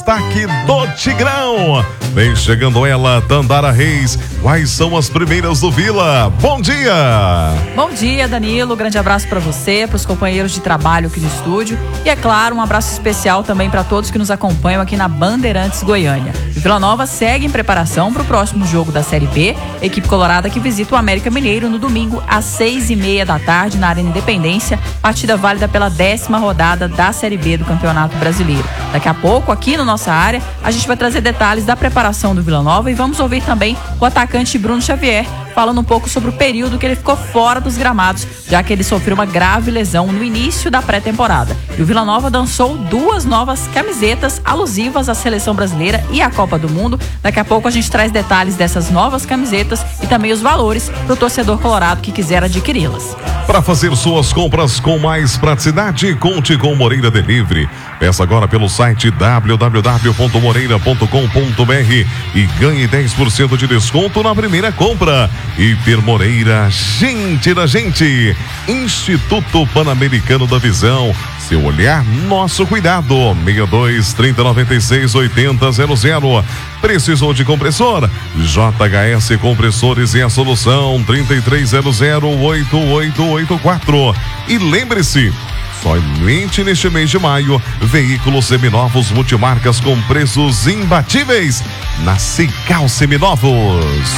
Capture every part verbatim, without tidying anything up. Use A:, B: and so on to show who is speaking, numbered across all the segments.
A: destaque do Tigrão. Vem chegando ela, Tandara Reis. Quais são as primeiras do Vila? Bom dia!
B: Bom dia, Danilo. Grande abraço para você, para os companheiros de trabalho aqui no estúdio. E, é claro, um abraço especial também para todos que nos acompanham aqui na Bandeirantes Goiânia. O Vila Nova segue em preparação para o próximo jogo da Série B. Equipe colorada que visita o América Mineiro no domingo às seis e meia da tarde na Arena Independência. Partida válida pela décima rodada da Série B do Campeonato Brasileiro. Daqui a pouco, aqui na nossa área, a gente vai trazer detalhes da preparação do Vila Nova e vamos ouvir também o atacante Bruno Xavier falando um pouco sobre o período que ele ficou fora dos gramados, já que ele sofreu uma grave lesão no início da pré-temporada. E o Vila Nova lançou duas novas camisetas alusivas à seleção brasileira e à Copa do Mundo. Daqui a pouco a gente traz detalhes dessas novas camisetas e também os valores para o torcedor colorado que quiser adquiri-las.
A: Para fazer suas compras com mais praticidade, conte com Moreira Delivery. Peça agora pelo site w w w ponto moreira ponto com ponto b r e ganhe dez por cento de desconto na primeira compra. Hiper Moreira, gente da gente. Instituto Pan-Americano da Visão. Seu olhar, nosso cuidado. seis dois, trinta, noventa e seis, oitenta, zero zero. Precisou de compressor? J H S Compressores é a solução. trinta e três zero zero, oito oito oito quatro. E lembre-se, somente neste mês de maio, veículos seminovos multimarcas com preços imbatíveis na Cical Seminovos.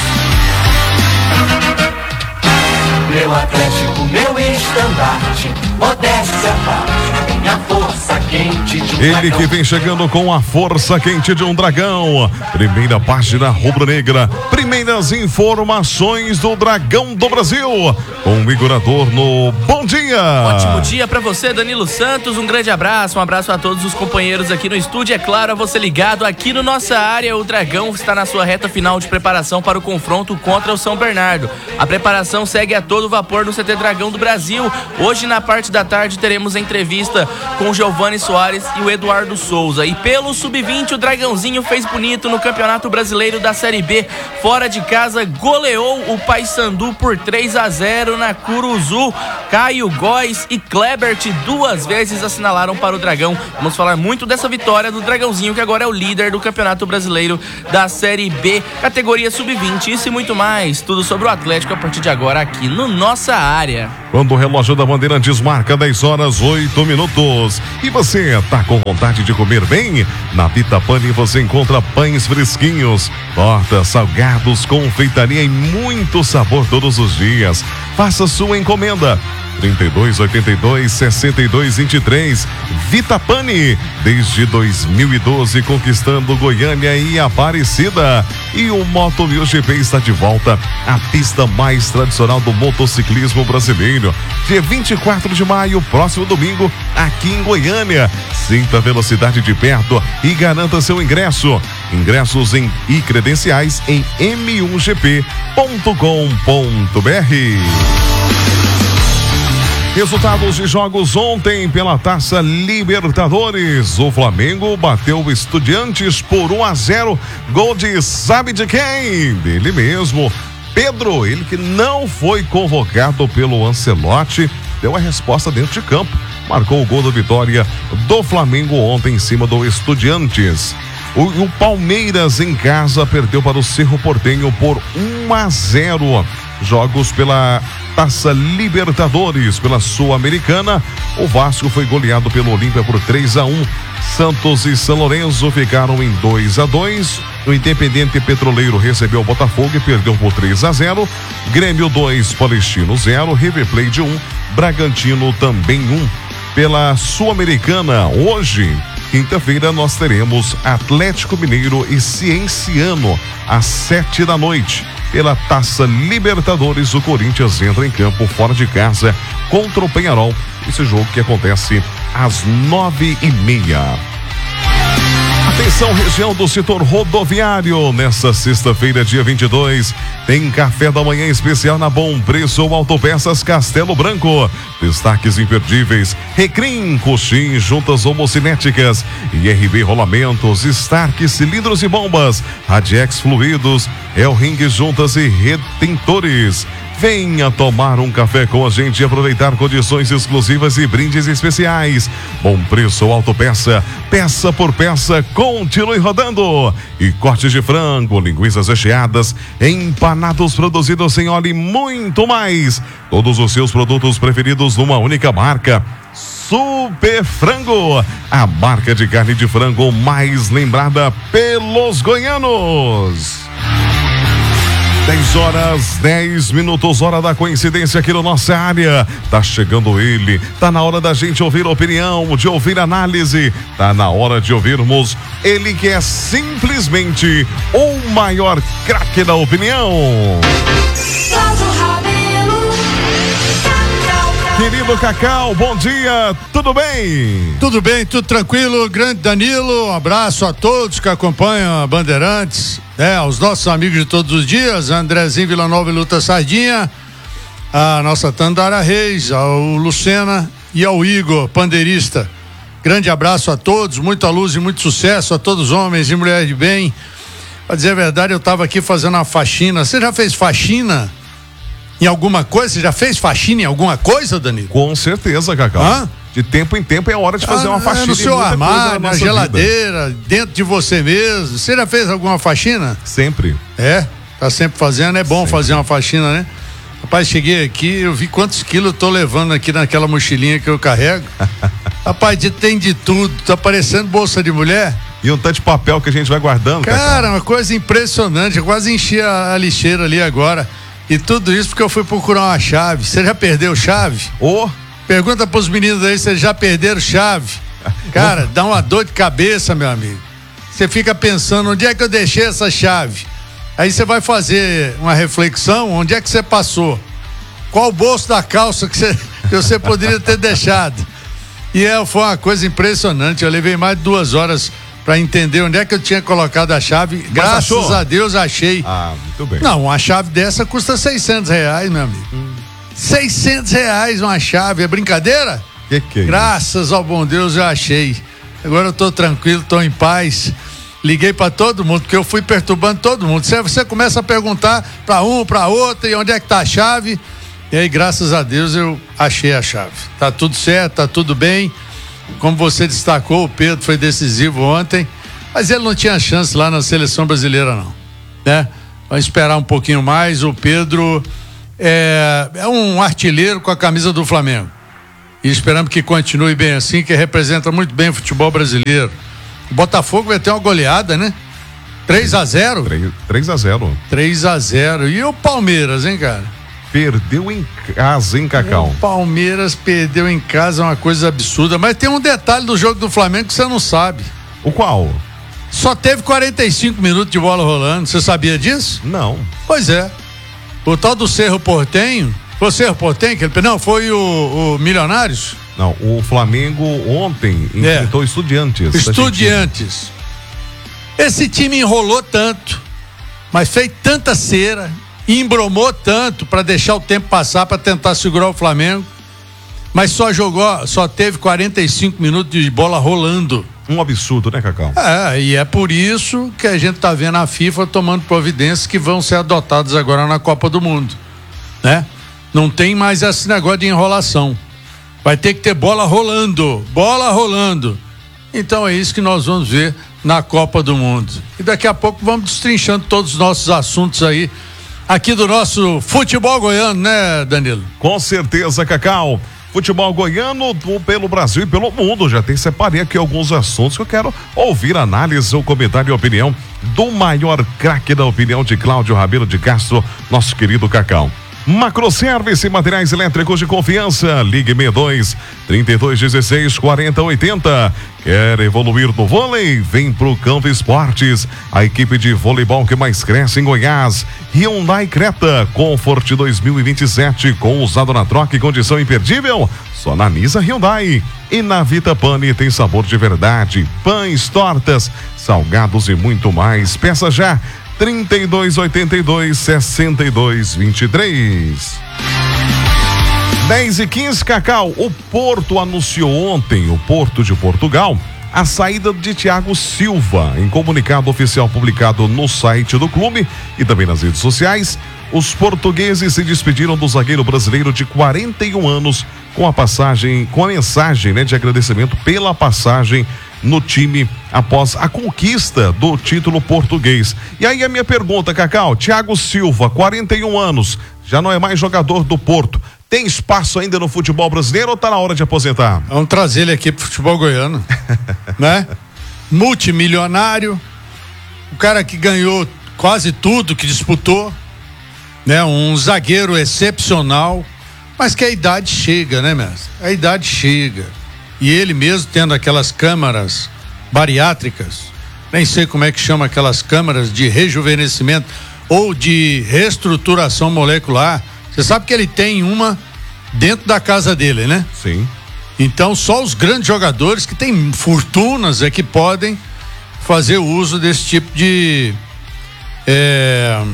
C: Meu Atlético, meu estandarte, modéstia à parte, minha força quente de um
A: Ele
C: dragão.
A: que vem chegando com a força quente de um dragão. Primeira página rubro-negra. Primeiras informações do Dragão do Brasil. Com o Igor Adorno. Bom dia!
D: Ótimo dia pra você, Danilo Santos. Um grande abraço, um abraço a todos os companheiros aqui no estúdio. É claro, a você ligado aqui no Nossa Área. O Dragão está na sua reta final de preparação para o confronto contra o São Bernardo. A preparação segue a todo vapor no C T Dragão do Brasil. Hoje, na parte da tarde, teremos entrevista com o Giovani Soares e o Eduardo Souza. E pelo sub vinte, o Dragãozinho fez bonito no Campeonato Brasileiro da Série B. Fora de casa, goleou o Paysandu por três a zero na Curuzu. Caio Góes e Klebert duas vezes assinalaram para o Dragão. Vamos falar muito dessa vitória do Dragãozinho, que agora é o líder do Campeonato Brasileiro da Série B, categoria sub vinte. Isso e muito mais. Tudo sobre o Atlético a partir de agora aqui no Nossa Área.
A: Quando o relógio da Bandeirantes marca dez horas, oito minutos. E você tá com vontade de comer bem? Na Vita Pane você encontra pães fresquinhos, tortas, salgados, confeitaria e muito sabor todos os dias. Faça sua encomenda. trinta e dois, oitenta e dois, sessenta e dois, vinte e três. Vita Pane, desde dois mil e doze, conquistando Goiânia e Aparecida. E o Moto Mil G P está de volta, a pista mais tradicional do motociclismo brasileiro. Dia vinte e quatro de maio, próximo domingo, aqui em Goiânia. Sinta a velocidade de perto e garanta seu ingresso. Ingressos em, e credenciais em m um g p ponto com ponto b r. Resultados de jogos ontem pela Taça Libertadores. O Flamengo bateu o Estudiantes por um a zero. Gol de sabe de quem? Dele mesmo. Pedro, ele que não foi convocado pelo Ancelotti, deu a resposta dentro de campo. Marcou o gol da vitória do Flamengo ontem em cima do Estudiantes. O, o Palmeiras em casa perdeu para o Cerro Porteño por um a zero. Jogos pela Taça Libertadores, pela Sul-Americana. O Vasco foi goleado pelo Olímpia por três a um. Santos e São Lourenço ficaram em dois a dois. O Independente Petroleiro recebeu o Botafogo e perdeu por três a zero. Grêmio dois, Palestino zero. River Plate um, Bragantino também um. Pela Sul-Americana, hoje, quinta-feira, nós teremos Atlético Mineiro e Cienciano às sete da noite. Pela Taça Libertadores, o Corinthians entra em campo fora de casa contra o Penharol. Esse jogo que acontece às nove e meia. Atenção, região do setor rodoviário. Nesta sexta-feira, dia vinte e dois, tem café da manhã especial na Bom Preço Autopeças Castelo Branco. Destaques imperdíveis: Recrim, Coxim, juntas homocinéticas, I R B Rolamentos, Stark Cilindros e Bombas, Radiex Fluidos, El Ring Juntas e Retentores. Venha tomar um café com a gente e aproveitar condições exclusivas e brindes especiais. Bom preço, autopeça, peça por peça, continue rodando. E cortes de frango, linguiças recheadas, empanados produzidos sem óleo e muito mais. Todos os seus produtos preferidos numa única marca. Super Frango, a marca de carne de frango mais lembrada pelos goianos. dez horas, dez minutos, hora da coincidência aqui na nossa área. Tá chegando ele, tá na hora da gente ouvir opinião, de ouvir análise, tá na hora de ouvirmos ele que é simplesmente o maior craque da opinião. Querido Cacau, bom dia, tudo bem?
E: Tudo bem, tudo tranquilo, grande Danilo, um abraço a todos que acompanham a Bandeirantes, é, aos nossos amigos de todos os dias, Andrezinho Villanova e Luta Sardinha, a nossa Tandara Reis, ao Lucena e ao Igor, pandeirista. Grande abraço a todos, muita luz e muito sucesso a todos os homens e mulheres de bem. Pra dizer a verdade, eu tava aqui fazendo uma faxina. Você já fez faxina em alguma coisa? Você já fez faxina em alguma coisa, Danilo?
A: Com certeza, Cacau. Hã? De tempo em tempo é hora de fazer ah, uma faxina.
E: No seu armário, na, na geladeira, vida. Dentro de você mesmo. Você já fez alguma faxina?
A: Sempre.
E: É? Tá sempre fazendo, é bom sempre fazer uma faxina, né? Rapaz, cheguei aqui, eu vi quantos quilos eu tô levando aqui naquela mochilinha que eu carrego. Rapaz, de, tem de tudo, tá parecendo bolsa de mulher.
A: E um tanto de papel que a gente vai guardando,
E: cara.
A: Cacau.
E: Uma coisa impressionante, eu quase enchi a, a lixeira ali agora. E tudo isso porque eu fui procurar uma chave. Você já perdeu chave?
A: Ô! Oh.
E: Pergunta pros meninos aí se eles já perderam chave. Cara, dá uma dor de cabeça, meu amigo. Você fica pensando, onde é que eu deixei essa chave? Aí você vai fazer uma reflexão, onde é que você passou? Qual o bolso da calça que você, que você poderia ter deixado? E é, foi uma coisa impressionante. Eu levei mais de duas horas para entender onde é que eu tinha colocado a chave. Mas graças achou? A Deus achei.
A: Ah, muito bem.
E: Não, uma chave dessa custa seiscentos reais, meu amigo. Hum. seiscentos reais uma chave, é brincadeira?
A: Que que é
E: graças isso? Ao bom Deus eu achei. Agora eu tô tranquilo, tô em paz. Liguei para todo mundo, porque eu fui perturbando todo mundo. Você, você começa a perguntar para um, para outro, e onde é que tá a chave? E aí, graças a Deus, eu achei a chave. Tá tudo certo, tá tudo bem. Como você destacou, o Pedro foi decisivo ontem, mas ele não tinha chance lá na seleção brasileira, não, né? Vamos esperar um pouquinho mais. O Pedro é, é um artilheiro com a camisa do Flamengo. E esperamos que continue bem assim, que representa muito bem o futebol brasileiro. O Botafogo vai ter uma goleada, né? três a zero?
A: três a zero.
E: três a zero. E o Palmeiras, hein, cara?
A: Perdeu em casa, hein, Cacau?
E: O Palmeiras perdeu em casa, é uma coisa absurda. Mas tem um detalhe do jogo do Flamengo que você não sabe.
A: O qual?
E: Só teve quarenta e cinco minutos de bola rolando. Você sabia disso?
A: Não.
E: Pois é. O tal do Cerro Portenho, foi o Cerro Portenho? Que ele... Não, foi o, o Milionários?
A: Não, o Flamengo ontem enfrentou é. Estudiantes.
E: Estudiantes. Esse time enrolou tanto, mas fez tanta cera, embromou tanto para deixar o tempo passar, para tentar segurar o Flamengo, mas só jogou, só teve quarenta e cinco minutos de bola rolando.
A: Um absurdo, né, Cacau?
E: É, e é por isso que a gente tá vendo a FIFA tomando providências que vão ser adotadas agora na Copa do Mundo, né? Não tem mais esse negócio de enrolação. Vai ter que ter bola rolando, bola rolando. Então é isso que nós vamos ver na Copa do Mundo. E daqui a pouco vamos destrinchando todos os nossos assuntos aí, aqui do nosso futebol goiano, né, Danilo?
A: Com certeza, Cacau. Futebol goiano pelo Brasil e pelo mundo. Já tem, separei aqui alguns assuntos que eu quero ouvir análise, o comentário e a opinião do maior craque da opinião de Cláudio Rabelo de Castro, nosso querido Cacau. Macroservice, materiais elétricos de confiança. Ligue sessenta e dois, trinta e dois, dezesseis, quarenta, oitenta. Quer evoluir no vôlei? Vem pro Campo Esportes, a equipe de voleibol que mais cresce em Goiás. Hyundai Creta Comfort dois mil e vinte e sete, com usado na troca e condição imperdível. Só na Nisa Hyundai. E na Vita Pane tem sabor de verdade, pães, tortas, salgados e muito mais. Peça já trinta e dois, oitenta e dois, sessenta e dois, vinte e três. dez e quinze, Cacau. O Porto anunciou ontem, o Porto de Portugal a saída de Thiago Silva. Em comunicado oficial publicado no site do clube e também nas redes sociais, os portugueses se despediram do zagueiro brasileiro de quarenta e um anos com a passagem, com a mensagem, né, de agradecimento pela passagem no time após a conquista do título português. E aí a minha pergunta, Cacau, Thiago Silva, quarenta e um anos, já não é mais jogador do Porto. Tem espaço ainda no futebol brasileiro ou tá na hora de aposentar?
E: Vamos trazer ele aqui pro futebol goiano, né? Multimilionário, o cara que ganhou quase tudo que disputou, né? Um zagueiro excepcional, mas que a idade chega, né, mestre? A idade chega. E ele mesmo tendo aquelas câmaras bariátricas, nem sei como é que chama aquelas câmaras de rejuvenescimento ou de reestruturação molecular. Você sabe que ele tem uma dentro da casa dele, né?
A: Sim.
E: Então só os grandes jogadores que têm fortunas é que podem fazer uso desse tipo de é,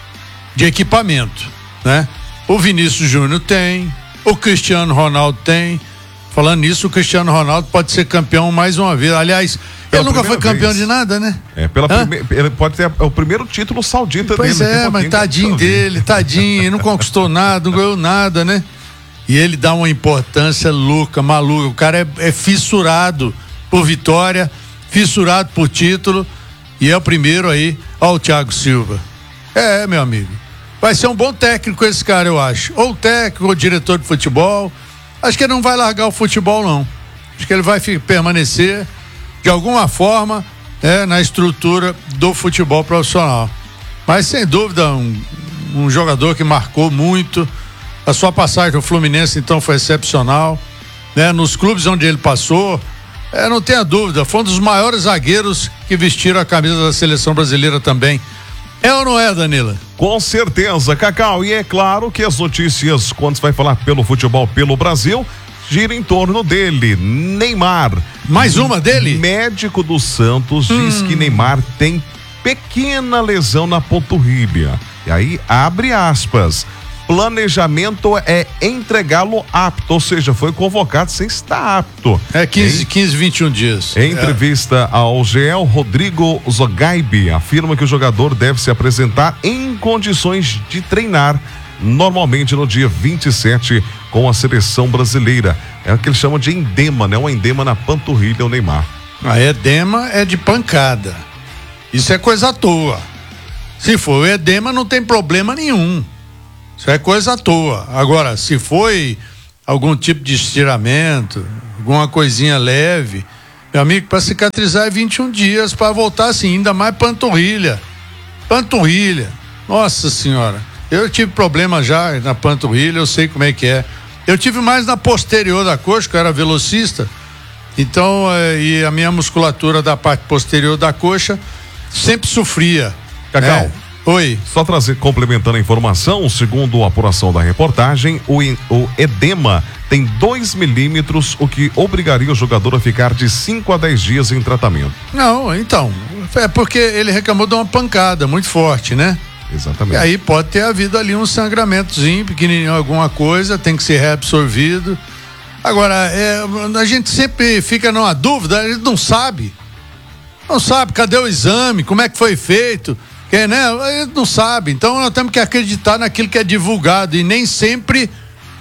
E: de equipamento, né? O Vinícius Júnior tem, o Cristiano Ronaldo tem. Falando nisso, o Cristiano Ronaldo pode ser campeão mais uma vez. Aliás, pela ele nunca foi campeão vez. de nada, né?
A: É, pela primeira, ele pode ter o primeiro título saudita
E: pois
A: dele.
E: Pois é, mas tadinho dele, tadinho, ele não conquistou nada, não ganhou nada, né? E ele dá uma importância louca, maluca. O cara é, é fissurado por vitória, fissurado por título, e é o primeiro aí, ó, o Thiago Silva. É, meu amigo. Vai ser um bom técnico esse cara, eu acho. Ou técnico, ou diretor de futebol. Acho que ele não vai largar o futebol, não. Acho que ele vai permanecer de alguma forma, é, na estrutura do futebol profissional. Mas sem dúvida, um, um jogador que marcou muito. A sua passagem no Fluminense, então, foi excepcional, né? Nos clubes onde ele passou, é, não tenha dúvida, foi um dos maiores zagueiros que vestiram a camisa da seleção brasileira também. É ou não é, Danila?
A: Com certeza, Cacau. E é claro que as notícias, quando se vai falar pelo futebol pelo Brasil, gira em torno dele. Neymar.
E: Mais uma dele?
A: Médico do Santos hum. diz que Neymar tem pequena lesão na panturrilha. E aí, abre aspas. Planejamento é entregá-lo apto, ou seja, foi convocado sem estar apto.
E: É quinze, quinze, vinte e um dias.
A: Em entrevista é. ao G E, Rodrigo Zogaibi afirma que o jogador deve se apresentar em condições de treinar, normalmente no dia vinte e sete, com a seleção brasileira. É o que eles chamam de endema, né? Um endema na panturrilha, o Neymar.
E: A edema é de pancada. Isso é coisa à toa. Se for o edema, não tem problema nenhum. Isso é coisa à toa. Agora, se foi algum tipo de estiramento, alguma coisinha leve, meu amigo, para cicatrizar é vinte e um dias, para voltar assim, ainda mais panturrilha. Panturrilha. Nossa senhora. Eu tive problema já na panturrilha, eu sei como é que é. Eu tive mais na posterior da coxa, que eu era velocista. Então, eh, e a minha musculatura da parte posterior da coxa sempre sofria.
A: Cacau.
E: É. Oi.
A: Só trazer, complementando a informação, segundo a apuração da reportagem, o, o edema tem dois milímetros, o que obrigaria o jogador a ficar de cinco a dez dias em tratamento.
E: Não, então, é porque ele reclamou de uma pancada muito forte, né?
A: Exatamente.
E: E aí pode ter havido ali um sangramentozinho, pequenininho, alguma coisa, tem que ser reabsorvido. Agora, é, a gente sempre fica numa dúvida, a gente não sabe. Não sabe, cadê o exame, como é que foi feito? Quem, né? A gente não sabe. Então nós temos que acreditar naquilo que é divulgado e nem sempre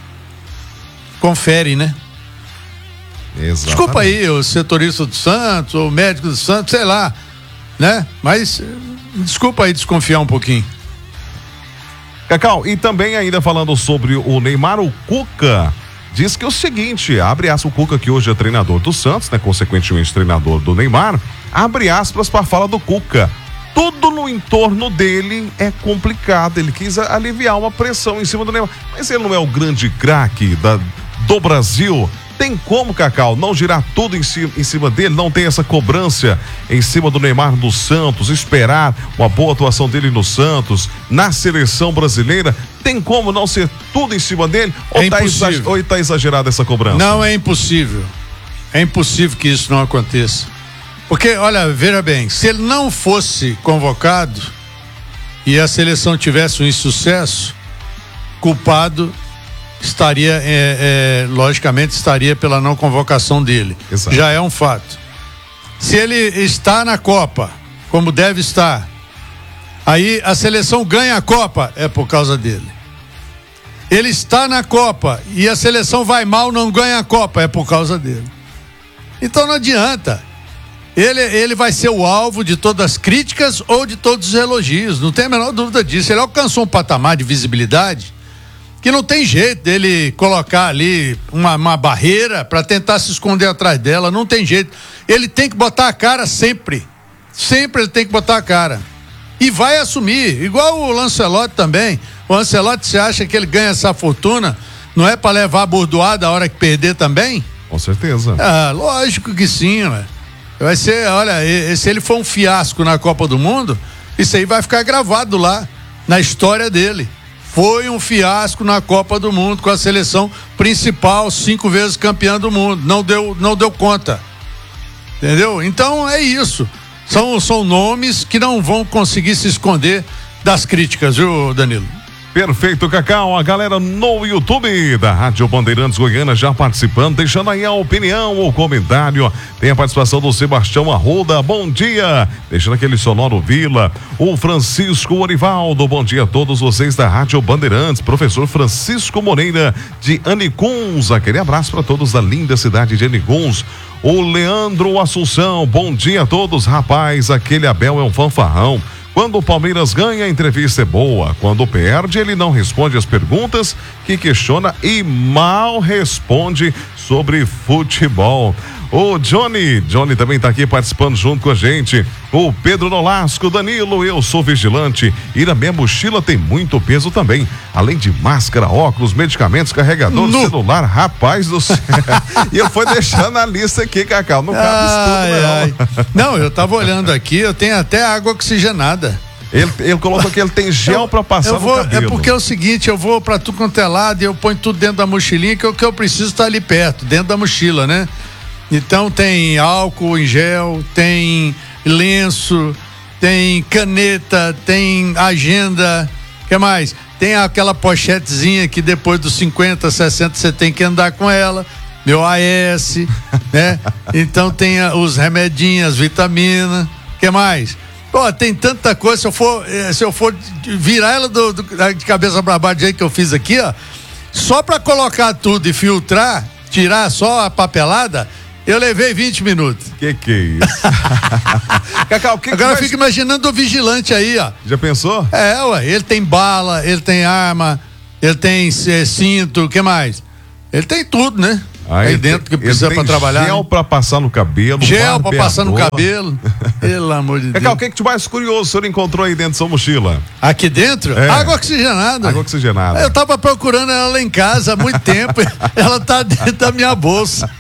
E: confere, né?
A: Exatamente.
E: Desculpa aí, o setorista do Santos, o médico do Santos, sei lá, né? Mas desculpa aí desconfiar um pouquinho.
A: Cacau, e também ainda falando sobre o Neymar, o Cuca diz que é o seguinte, abre aspas, o Cuca que hoje é treinador do Santos, né? Consequentemente treinador do Neymar, abre aspas para a fala do Cuca. Tudo no entorno dele é complicado. Ele quis aliviar uma pressão em cima do Neymar. Mas ele não é o grande craque do Brasil. Tem como, Cacau, não girar tudo em cima, em cima dele? Não tem essa cobrança em cima do Neymar do Santos? Esperar uma boa atuação dele no Santos, na seleção brasileira? Tem como não ser tudo em cima dele? Ou
E: é
A: tá exager, ou tá exagerada essa cobrança?
E: Não, é impossível. É impossível que isso não aconteça. Porque, olha, veja bem, se ele não fosse convocado e a seleção tivesse um insucesso, culpado estaria, é, é, logicamente, estaria pela não convocação dele.
A: Exato.
E: Já é um fato. Se ele está na Copa, como deve estar, aí a seleção ganha a Copa, é por causa dele. Ele está na Copa e a seleção vai mal, não ganha a Copa, é por causa dele. Então não adianta. Ele, ele vai ser o alvo de todas as críticas ou de todos os elogios, não tem a menor dúvida disso. Ele alcançou um patamar de visibilidade que não tem jeito dele colocar ali uma, uma barreira para tentar se esconder atrás dela, não tem jeito. Ele tem que botar a cara sempre, sempre ele tem que botar a cara e vai assumir, igual o Lancelotti também. O Lancelotti, você acha que ele ganha essa fortuna, não é para levar a bordoada a hora que perder também?
A: Com certeza.
E: Ah, lógico que sim, ué. Vai ser, olha, se ele for um fiasco na Copa do Mundo, isso aí vai ficar gravado lá, na história dele. Foi um fiasco na Copa do Mundo com a seleção principal, cinco vezes campeã do mundo. Não deu, não deu conta. Entendeu? Então é isso. São, são nomes que não vão conseguir se esconder das críticas, viu, Danilo?
A: Perfeito, Cacau. A galera no YouTube da Rádio Bandeirantes Goiânia já participando, deixando aí a opinião, o comentário. Tem a participação do Sebastião Arruda, bom dia. Deixando aquele sonoro Vila. O Francisco Orivaldo, bom dia a todos vocês da Rádio Bandeirantes. Professor Francisco Moreira de Anicuns, aquele abraço para todos da linda cidade de Anicuns. O Leandro Assunção, bom dia a todos. Rapaz, aquele Abel é um fanfarrão. Quando o Palmeiras ganha, a entrevista é boa. Quando perde, ele não responde as perguntas que questiona e mal responde sobre futebol. O Johnny, Johnny também está aqui participando junto com a gente. O Pedro Nolasco, Danilo, eu sou vigilante e na minha mochila tem muito peso também. Além de máscara, óculos, medicamentos, carregador, no. celular, rapaz do céu. E eu fui deixando a lista aqui, Cacau, não cabe
E: ai,
A: tudo,
E: ai. Não, eu tava olhando aqui, eu tenho até água oxigenada.
A: Ele, ele colocou que ele tem gel para passar
E: eu vou,
A: no cabelo.
E: É porque é o seguinte, eu vou pra tudo quanto é lado e eu ponho tudo dentro da mochilinha, que é o que eu preciso estar ali perto, dentro da mochila, né? Então tem álcool em gel, tem lenço, tem caneta, tem agenda, o que mais? Tem aquela pochetezinha que depois dos cinquenta, sessenta você tem que andar com ela, meu A S, né? Então tem a, os remedinhos, vitaminas, o que mais? Pô, tem tanta coisa, se eu for, se eu for virar ela do, do, de cabeça pra baixo do jeito que eu fiz aqui, ó, só pra colocar tudo e filtrar, tirar só a papelada, eu levei vinte minutos.
A: Que que é isso? Cacau, que
E: Agora
A: que
E: eu fico imaginando o vigilante aí, ó.
A: Já pensou?
E: É, ué, ele tem bala, ele tem arma, ele tem é, cinto, o que mais? Ele tem tudo, né? Aí, aí dentro que precisa pra trabalhar.
A: Gel
E: né?
A: pra passar no cabelo.
E: Gel pra passar no cabelo. Pelo amor de Deus.
A: Cacau, o que que te mais curioso o senhor encontrou aí dentro da sua mochila?
E: Aqui dentro?
A: É.
E: Água oxigenada.
A: Água oxigenada.
E: Eu tava procurando ela lá em casa há muito tempo. Ela tá dentro da minha bolsa.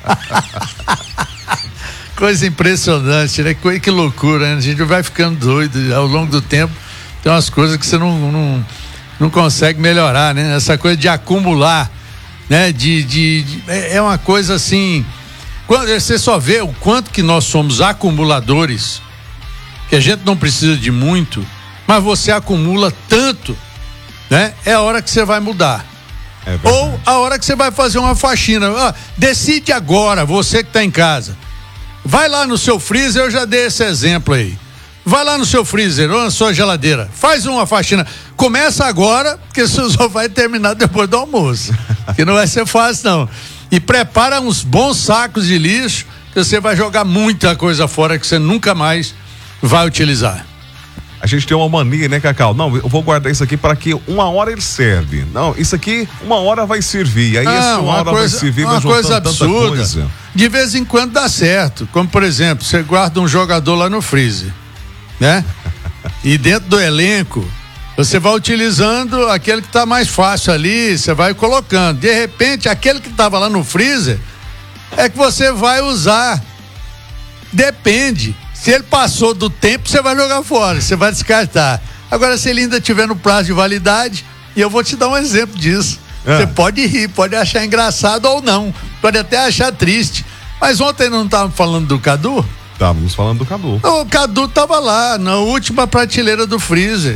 E: Coisa impressionante, né? Que, que loucura, né? A gente vai ficando doido ao longo do tempo. Tem umas coisas que você não, não, não consegue melhorar, né? Essa coisa de acumular, né? De, de, de, é uma coisa assim. Quando você só vê o quanto que nós somos acumuladores, que a gente não precisa de muito, mas você acumula tanto, né? É a hora que você vai mudar.
A: É
E: Ou a hora que você vai fazer uma faxina. Ah, decide agora, você que está em casa. Vai lá no seu freezer, eu já dei esse exemplo aí. Vai lá no seu freezer ou na sua geladeira, faz uma faxina. Começa agora, porque você só vai terminar depois do almoço. Que não vai ser fácil, não. E prepara uns bons sacos de lixo, que você vai jogar muita coisa fora que você nunca mais vai utilizar.
A: A gente tem uma mania, né, Cacau? Não, eu vou guardar isso aqui para que uma hora ele serve. Não, isso aqui uma hora vai servir. Aí
E: ah,
A: essa uma hora
E: coisa,
A: vai servir,
E: uma
A: vai
E: coisa
A: juntando tanta
E: absurda.
A: coisa.
E: De vez em quando dá certo. Como, por exemplo, você guarda um jogador lá no freezer, né? E dentro do elenco, você vai utilizando aquele que está mais fácil ali, você vai colocando. De repente, aquele que estava lá no freezer é que você vai usar. Depende. Se ele passou do tempo, você vai jogar fora, você vai descartar. Agora, se ele ainda tiver no prazo de validade, e eu vou te dar um exemplo disso. É. Você pode rir, pode achar engraçado ou não, pode até achar triste. Mas ontem não estávamos falando do Cadu?
A: Estávamos falando do Cadu.
E: O Cadu estava lá, na última prateleira do freezer.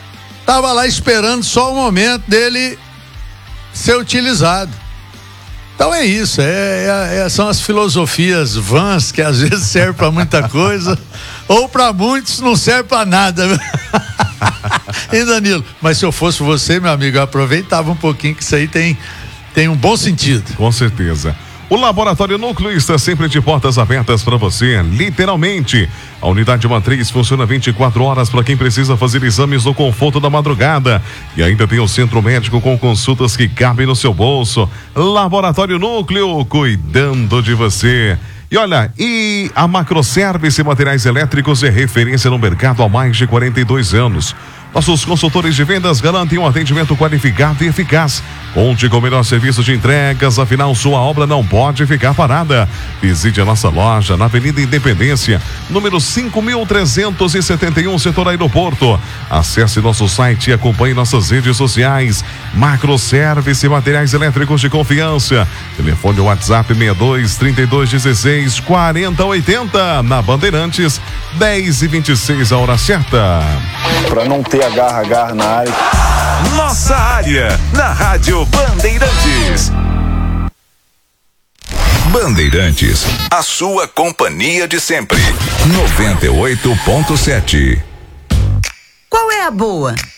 E: Estava lá esperando só o momento dele ser utilizado. Então é isso, é, é, são as filosofias vãs que às vezes servem para muita coisa, ou para muitos não serve para nada. Hein, Danilo? Mas se eu fosse você, meu amigo, eu aproveitava um pouquinho, que isso aí tem, tem um bom sentido.
A: Com certeza. O Laboratório Núcleo está sempre de portas abertas para você, literalmente. A unidade matriz funciona vinte e quatro horas para quem precisa fazer exames no conforto da madrugada. E ainda tem o centro médico com consultas que cabem no seu bolso. Laboratório Núcleo, cuidando de você. E olha, e a Macroservice Materiais Elétricos é referência no mercado há mais de quarenta e dois anos. Nossos consultores de vendas garantem um atendimento qualificado e eficaz. Conte com o melhor serviço de entregas, afinal sua obra não pode ficar parada. Visite a nossa loja na Avenida Independência, número cinco mil trezentos e setenta e um, setor Aeroporto. Acesse nosso site e acompanhe nossas redes sociais. Macroservice Materiais Elétricos de Confiança. Telefone WhatsApp seis dois, trinta e dois, dezesseis, quarenta, oitenta. Na Bandeirantes, dez e vinte e seis, a hora certa.
F: Para não ter agarra-agarra na área.
G: Nossa área, na Rádio Bandeirantes. Bandeirantes, a sua companhia de sempre. noventa e oito ponto sete.
H: Qual é a boa?